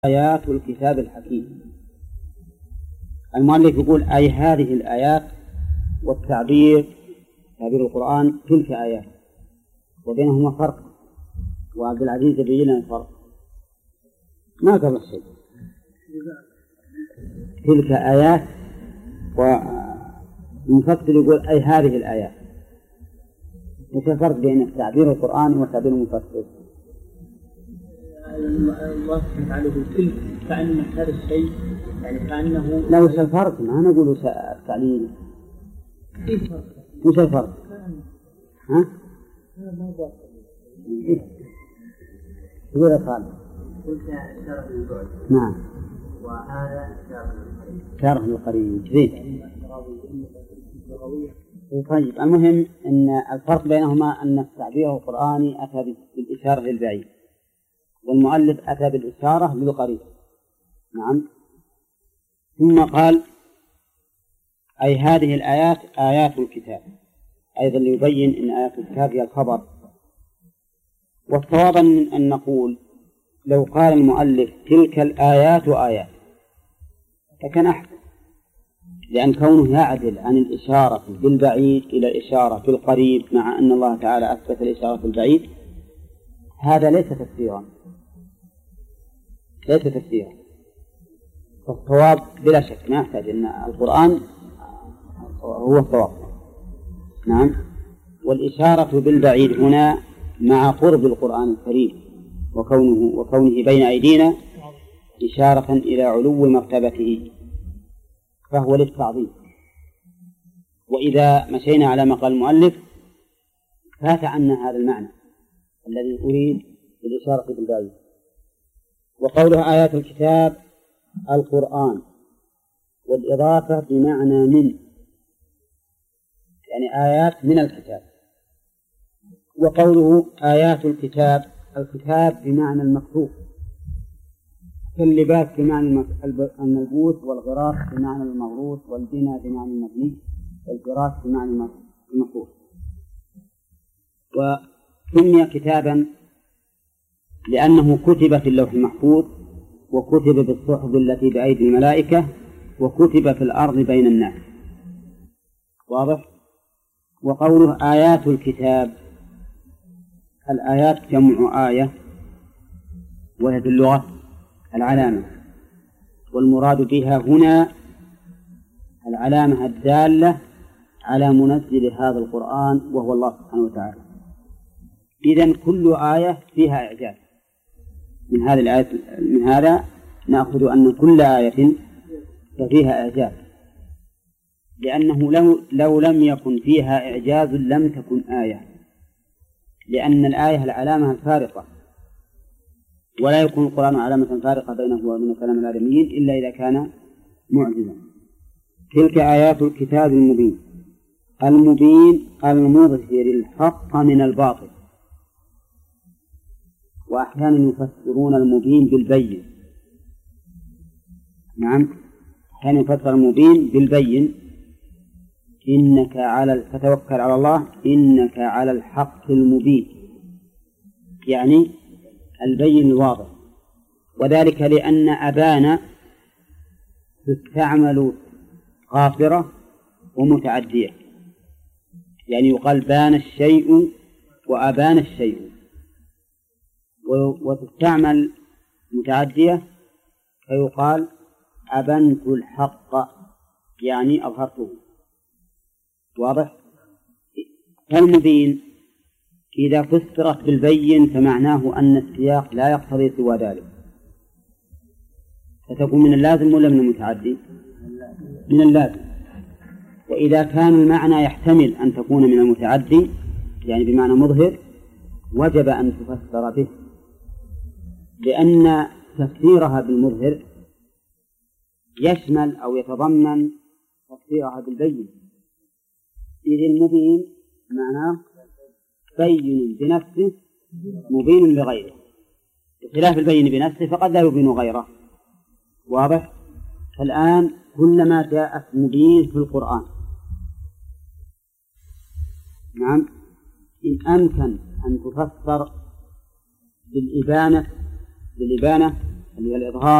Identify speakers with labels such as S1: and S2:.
S1: آيات الكتاب الحكيم. المؤلف يقول أي هذه الآيات، والتعبير تعبير القرآن تلك آيات، وبينهما فرق، وعبد العزيز يبين لنا الفرق. ما قبل شيء. تلك آيات، والمفسر يقول أي هذه الآيات. وش الفرق بين تعبير القرآن وتعبير المفسر؟
S2: الله يفعله تلك كأن هذا الشيء، يعني كأنه
S1: لا. وش الفرق؟ ما نقول التعليل. وش الفرق؟ ها؟ يقول خالد.
S2: قلت إشارة للبعد.
S1: نعم.
S2: وهذا
S1: إشارة للقريب. زين. طيب، المهم أن الفرق بينهما أن التعبير القرآني أتى بالإشارة للبعيد، والمؤلف أتى بالإشارة للقريب. نعم. ثم قال أي هذه الآيات آيات الكتاب، أيضا ليبين أن آيات الكتاب هي الخبر. والصواب أن نقول لو قال المؤلف تلك الآيات آيات فكان أحسن، لأن كونه يعدل عن الإشارة بالبعيد إلى الإشارة بالقريب، مع أن الله تعالى أثبت الإشارة بالبعيد، هذا ليس تفسيرا، ليس تفسيرا. فالصواب بلا شك ما يحتاج أن القرآن هو الصواب. نعم. والإشارة بالبعيد هنا مع قرب القرآن الكريم وكونه بين أيدينا إشارة إلى علو مرتبته، فهو للتعظيم. وإذا مشينا على ما قال المؤلف فات عنا هذا المعنى الذي أريد بالإشارة بالبعيد. وقولها آيات الكتاب القرآن، والإضافة بمعنى من، يعني آيات من الكتاب. وقوله آيات الكتاب، الكتاب بمعنى المكتوب، كاللباس بمعنى الملبوس، والغراس بمعنى المغروس، والبناء بمعنى المبني، والفراش بمعنى المفروش. وسمي كتابا لأنه كتب في اللوح المحفوظ، وكتب بالصحف التي بأيدي الملائكة، وكتب في الأرض بين الناس. واضح؟ وقوله آيات الكتاب، الآيات جمع آية، وهي في اللغة العلامة، والمراد بها هنا العلامة الدالة على منزل هذا القرآن وهو الله سبحانه وتعالى. إذن كل آية فيها إعجاز. من هذه الآية، من هذا نأخذ أن كل آية فيها إعجاز، لأنه لو لم يكن فيها إعجاز لم تكن آية، لأن الآية العلامة الفارقة، ولا يكون القرآن علامة فارقة بينه وبين كلام الآدميين إلا إذا كان معجزا. تلك آيات الكتاب المبين، المبين المظهر الحق من الباطل. وأحيانا يفسرون المبين بالبين. نعم، أحيانا يفسر المبين بالبين، إنك فتوكل على الله إنك على الحق المبين، يعني البين الواضح. وذلك لأن أبان تستعمل غافرة ومتعدية، يعني يقال بان الشيء وأبان الشيء، وتستعمل متعدية فيقال أبنت الحق، يعني أظهرته. واضح؟ فالمبين إذا فسرت بالبين فمعناه أن السياق لا يقتضي سوى ذلك، فتكون من اللازم ولا من المتعدي؟ من اللازم. وإذا كان المعنى يحتمل أن تكون من المتعدي، يعني بمعنى مظهر، وجب أن تفسر به، لأن تفسيرها بالمظهر يشمل أو يتضمن تفسيرها بالبين. إذ المبين معناه بين بنفسه مبين لغيره، بخلاف البين بنفسه فقد لا يبين غيره. واضح؟ الآن كلما جاءت مبين في القرآن، نعم، إن أمكن أن تفسر بالإبانة اللي هي الإظهار